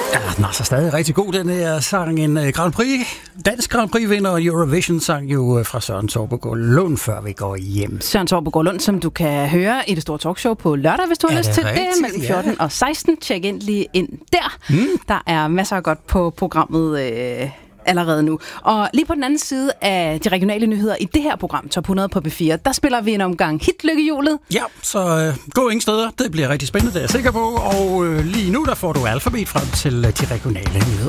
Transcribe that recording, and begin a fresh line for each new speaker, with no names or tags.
Ja, den er så stadig rigtig god, den her sang. En Grand Prix, dansk Grand Prix-vinder og Eurovision-sang jo fra Søren Torpegaard Lund, før vi går hjem.
Søren Torpegaard Lund, som du kan høre i det store talkshow på lørdag, hvis du har lyst til det, mellem 14 og 16. Tjek ind lige ind der. Der er masser af godt på programmet allerede nu. Og lige på den anden side af de regionale nyheder i det her program, Top 100 på B4, der spiller vi en omgang hitlykkehjulet.
Ja, så gå ingen steder. Det bliver rigtig spændende, det er jeg sikker på. Og lige nu, der får du alfabet frem til de regionale nyheder.